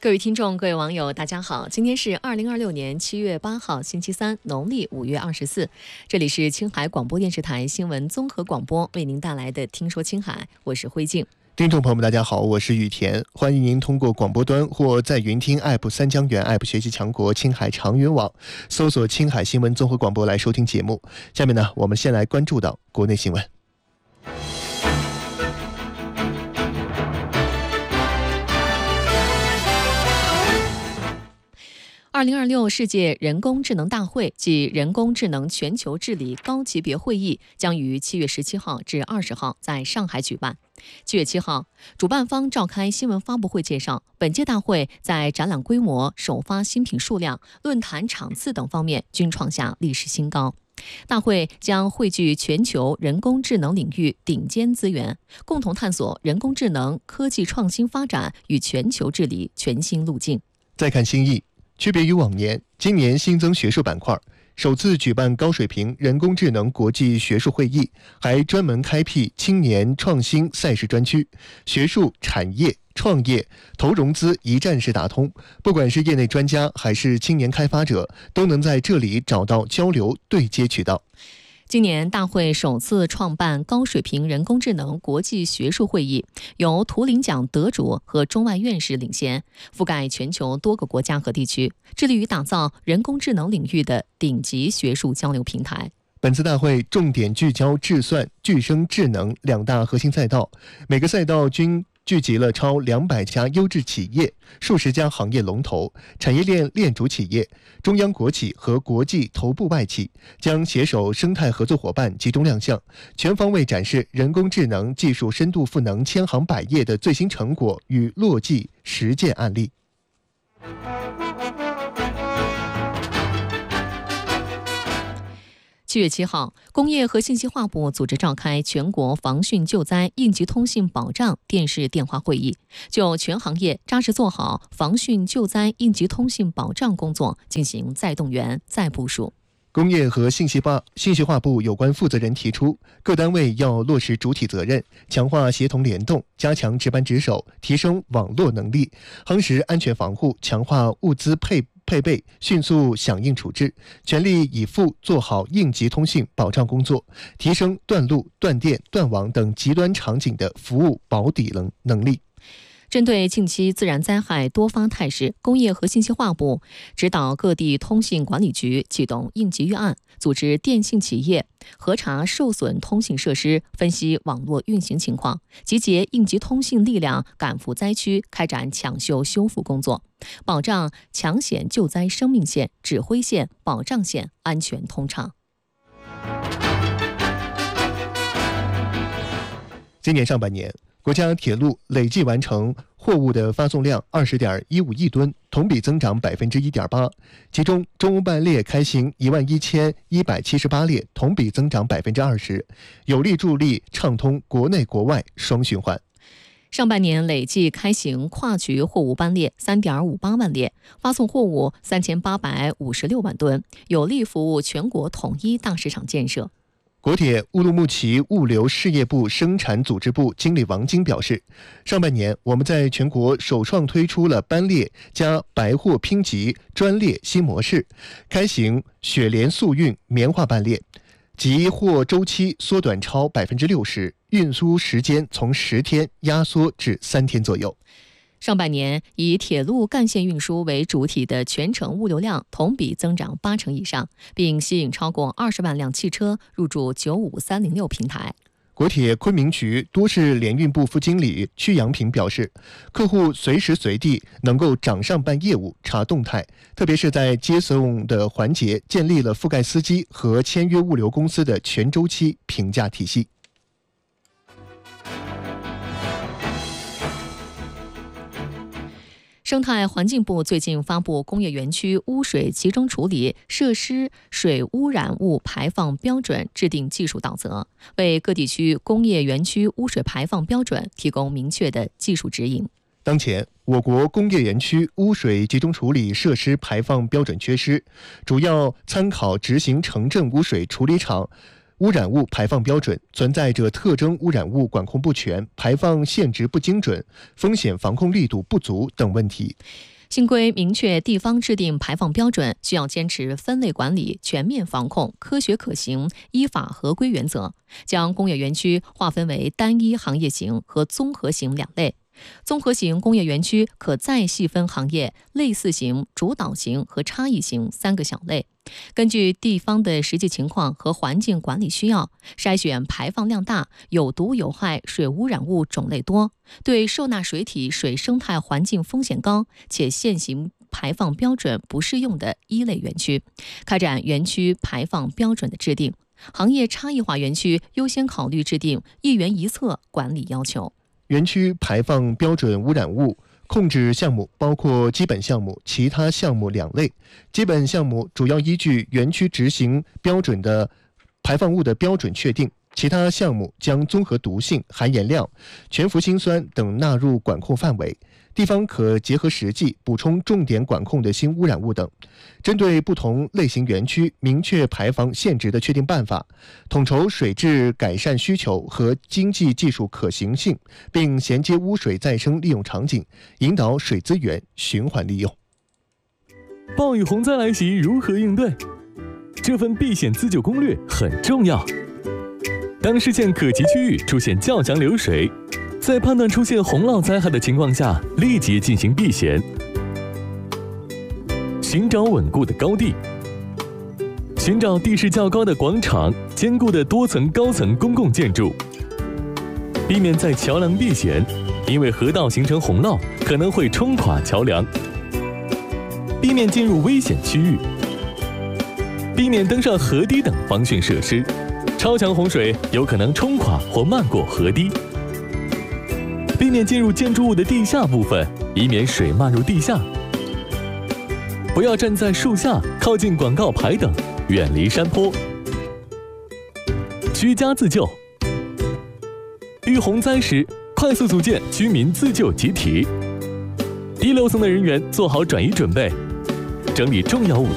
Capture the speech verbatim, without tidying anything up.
各位听众、各位网友，大家好！今天是二零二六年七月八号，星期三，农历五月二十四。这里是青海广播电视台新闻综合广播为您带来的《听说青海》，我是辉静。 听众朋友们，大家好，我是雨田，欢迎您通过广播端或在云听 App 三江源 App 学习强国青海长云网搜索青海新闻综合广播来收听节目。下面呢，我们先来关注到国内新闻。 二零二六世界人工智能大会暨人工智能全球治理高级别会议将于七月十七号至二十号在上海举办。七月七号，主办方召开新闻发布会介绍，本届大会在展览规模、首发新品数量、论坛场次等方面均创下历史新高。大会将汇聚全球人工智能领域顶尖资源，共同探索人工智能科技创新发展与全球治理全新路径。 再看新意，区别于往年，今年新增学术板块，首次举办高水平人工智能国际学术会议，还专门开辟青年创新赛事专区，学术、产业、创业、投融资一站式打通，不管是业内专家还是青年开发者，都能在这里找到交流对接渠道。 今年大会首次创办高水平人工智能国际学术会议，由图灵奖得主和中外院士领衔，覆盖全球多个国家和地区，致力于打造人工智能领域的顶级学术交流平台。 本次大会重点聚焦智算、具声智能两大核心赛道，每个赛道均聚集了超两百家优质企业、数十家行业龙头、产业链链主企业、中央国企和国际头部外企，将携手生态合作伙伴集中亮相，全方位展示人工智能技术深度赋能千行百业的最新成果与落地实践案例。 七月七号，工业和信息化部组织召开全国防汛救灾应急通信保障电视电话会议，就全行业扎实做好防汛救灾应急通信保障工作进行再动员、再部署。 工业和信息化信息化部有关负责人提出，各单位要落实主体责任，强化协同联动，加强值班值守，提升网络能力，夯实安全防护，强化物资配配备，迅速响应处置，全力以赴做好应急通信保障工作，提升断路、断电、断网等极端场景的服务保底能能力。 针对近期自然灾害多发态势，工业和信息化部指导各地通信管理局启动应急预案，组织电信企业核查受损通信设施，分析网络运行情况，集结应急通信力量，赶赴灾区开展抢修修复工作，保障抢险救灾生命线、指挥线、保障线安全通畅。 今年上半年，国家铁路累计完成货物的发送量二十点一五亿吨，同比增长百分之一点八。其中，中欧班列开行一万一千一百七十八列，同比增长百分之二十，有力助力畅通国内国外双循环。 上半年累计开行跨局货物班列三点五八万列，发送货物三千八百五十六万吨，有力服务全国统一大市场建设。 国铁乌鲁木齐物流事业部生产组织部经理王晶表示，上半年我们在全国首创推出了班列加白货拼集专列新模式，开行雪莲速运棉花班列，集货周期缩短超百分之六十，运输时间从十天压缩至三天左右。 上半年以铁路干线运输为主体的全程物流量同比增长八成以上，并吸引超过二十万辆汽车入驻九五三零六平台。 国铁昆明局多事联运部副经理曲阳平表示，客户随时随地能够掌上办业务、查动态，特别是在接送的环节建立了覆盖司机和签约物流公司的全周期评价体系。 生态环境部最近发布工业园区污水集中处理设施水污染物排放标准制定技术导则，为各地区工业园区污水排放标准提供明确的技术指引。 当前，我国工业园区污水集中处理设施排放标准缺失，主要参考执行城镇污水处理厂污染物排放标准，存在着特征污染物管控不全、排放限值不精准、风险防控力度不足等问题。 新规明确，地方制定排放标准需要坚持分类管理、全面防控、科学可行、依法合规原则，将工业园区划分为单一行业型和综合型两类。综合型工业园区可再细分行业、类似型、主导型和差异型三个小类，根据地方的实际情况和环境管理需要，筛选排放量大、有毒有害水污染物种类多、对受纳水体水生态环境风险高且现行排放标准不适用的一类园区，开展园区排放标准的制定。行业差异化园区优先考虑制定一园一策管理要求。 园区排放标准污染物控制项目包括基本项目、其他项目两类。基本项目主要依据园区执行标准的排放物的标准确定，其他项目将综合毒性、含盐量、全氟辛酸等纳入管控范围。地方可结合实际补充重点管控的新污染物等，针对不同类型园区明确排放限值的确定办法，统筹水质改善需求和经济技术可行性，并衔接污水再生利用场景，引导水资源循环利用。 暴雨洪灾来袭，如何应对？这份避险自救攻略很重要。当视线可及区域出现较强流水，在判断出现洪涝灾害的情况下，立即进行避险。寻找稳固的高地，寻找地势较高的广场、坚固的多层高层公共建筑，避免在桥梁避险，因为河道形成洪涝可能会冲垮桥梁。避免进入危险区域，避免登上河堤等防汛设施，超强洪水有可能冲垮或漫过河堤。避免进入建筑物的地下部分，以免水漫入地下。不要站在树下、靠近广告牌等，远离山坡。居家自救，遇洪灾时，快速组建居民自救集体。低楼层的人员做好转移准备，整理重要物